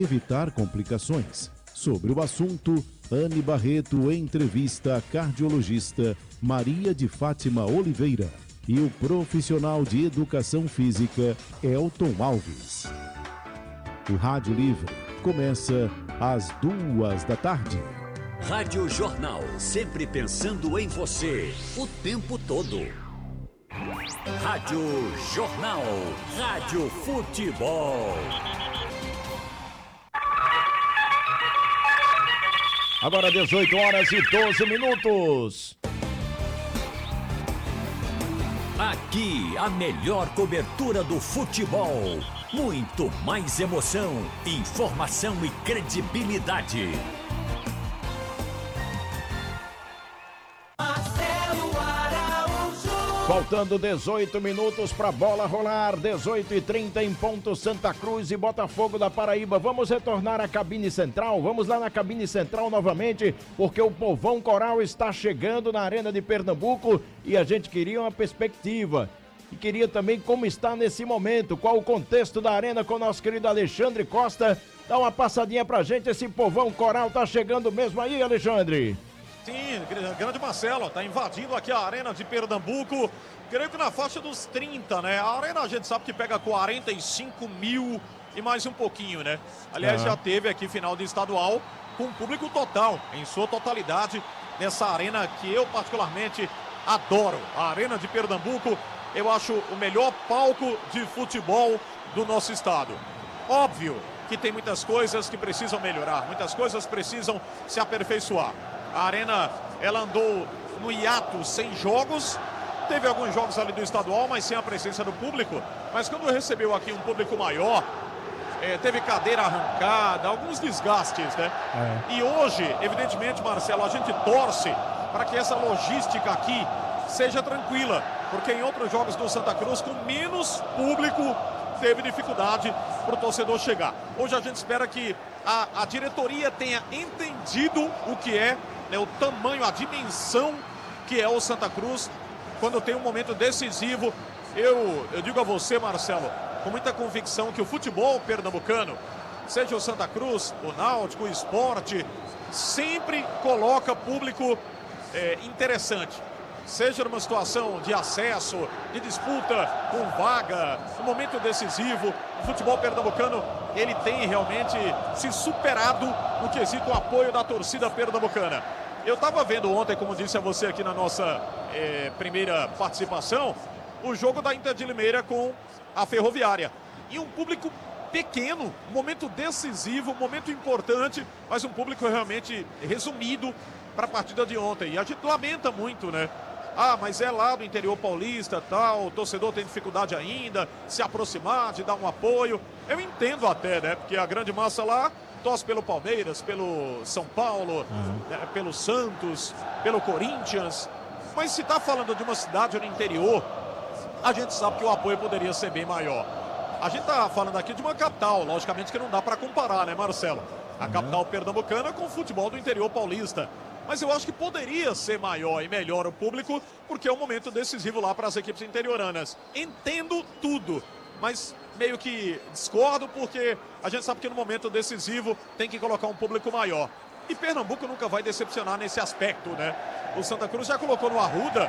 evitar complicações. Sobre o assunto, Anne Barreto entrevista a cardiologista Maria de Fátima Oliveira e o profissional de educação física Elton Alves. O Rádio Livre começa às 14h. Rádio Jornal, sempre pensando em você, o tempo todo. Rádio Jornal, Rádio Futebol. Agora 18h12. Aqui a melhor cobertura do futebol. Muito mais emoção, informação e credibilidade. Faltando 18 minutos para a bola rolar, 18h30 em ponto, Santa Cruz e Botafogo da Paraíba. Vamos retornar à cabine central, vamos lá na cabine central novamente, porque o povão coral está chegando na Arena de Pernambuco e a gente queria uma perspectiva. E queria também como está nesse momento, qual o contexto da Arena com o nosso querido Alexandre Costa. Dá uma passadinha pra gente, esse povão coral tá chegando mesmo aí, Alexandre? Sim, grande Marcelo, tá invadindo aqui a Arena de Pernambuco, creio que na faixa dos 30, né? A Arena a gente sabe que pega 45 mil e mais um pouquinho, né? Aliás, já teve aqui final de estadual com público total, em sua totalidade, nessa arena que eu particularmente adoro. A Arena de Pernambuco, eu acho o melhor palco de futebol do nosso estado. Óbvio que tem muitas coisas que precisam melhorar, muitas coisas precisam se aperfeiçoar. A Arena, ela andou no hiato sem jogos, teve alguns jogos ali do estadual, mas sem a presença do público. Mas quando recebeu aqui um público maior, teve cadeira arrancada, alguns desgastes, né? E hoje, evidentemente, Marcelo, a gente torce para que essa logística aqui seja tranquila, porque em outros jogos do Santa Cruz, com menos público, teve dificuldade para o torcedor chegar. Hoje a gente espera que a diretoria tenha entendido o que é, né, o tamanho, a dimensão que é o Santa Cruz, quando tem um momento decisivo. Eu digo a você, Marcelo, com muita convicção que o futebol pernambucano, seja o Santa Cruz, o Náutico, o Sport, sempre coloca público interessante. Seja numa situação de acesso, de disputa com vaga, no momento decisivo, o futebol pernambucano, ele tem realmente se superado no quesito apoio da torcida pernambucana. Eu estava vendo ontem, como disse a você aqui na nossa primeira participação, o jogo da Inter de Limeira com a Ferroviária. E um público pequeno, um momento decisivo, um momento importante, mas um público realmente resumido para a partida de ontem. E a gente lamenta muito, né? Ah, mas é lá do interior paulista, tal, o torcedor tem dificuldade ainda, se aproximar, de dar um apoio. Eu entendo até, né? Porque a grande massa lá torce pelo Palmeiras, pelo São Paulo, né, pelo Santos, pelo Corinthians. Mas se está falando de uma cidade no interior, a gente sabe que o apoio poderia ser bem maior. A gente está falando aqui de uma capital, logicamente que não dá para comparar, né, Marcelo? A capital pernambucana com o futebol do interior paulista. Mas eu acho que poderia ser maior e melhor o público, porque é um momento decisivo lá para as equipes interioranas. Entendo tudo, mas meio que discordo, porque a gente sabe que no momento decisivo tem que colocar um público maior. E Pernambuco nunca vai decepcionar nesse aspecto, né? O Santa Cruz já colocou no Arruda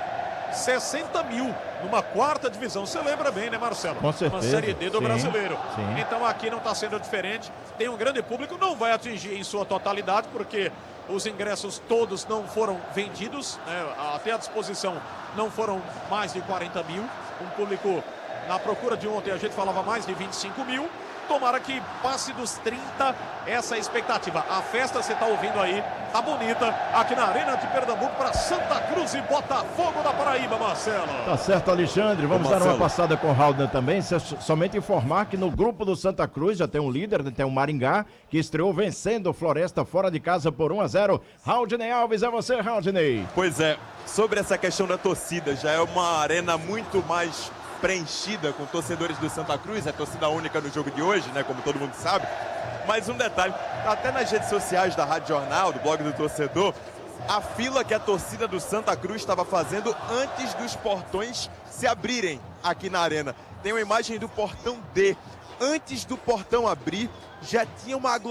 60 mil numa quarta divisão. Você lembra bem, né, Marcelo? Com certeza. Uma Série D do brasileiro. Sim. Então aqui não está sendo diferente. Tem um grande público, não vai atingir em sua totalidade, porque os ingressos todos não foram vendidos, né? Até a disposição não foram mais de 40 mil. Um público, na procura de ontem, a gente falava mais de 25 mil. Tomara que passe dos 30, essa é a expectativa. A festa, você está ouvindo aí, tá bonita, aqui na Arena de Pernambuco para Santa Cruz e Botafogo da Paraíba, Marcelo. Tá certo, Alexandre. Vamos dar uma passada com o Raulner também. Somente informar que no grupo do Santa Cruz já tem um líder, tem o Maringá, que estreou vencendo o Floresta fora de casa por 1-0. Raudney Alves, é você, Raudney. Pois é, sobre essa questão da torcida, já é uma arena muito mais preenchida com torcedores do Santa Cruz, a torcida única no jogo de hoje, né, como todo mundo sabe. Mas um detalhe, até nas redes sociais da Rádio Jornal, do blog do torcedor, a fila que a torcida do Santa Cruz estava fazendo antes dos portões se abrirem aqui na arena. Tem uma imagem do portão D, antes do portão abrir, já tinha uma